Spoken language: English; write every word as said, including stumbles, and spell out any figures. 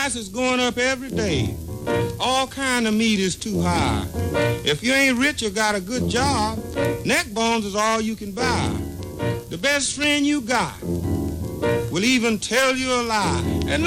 price is going up every day. All kind of meat is too high. If you ain't rich or got a good job, neck bones is all you can buy. The best friend you got will even tell you a lie. And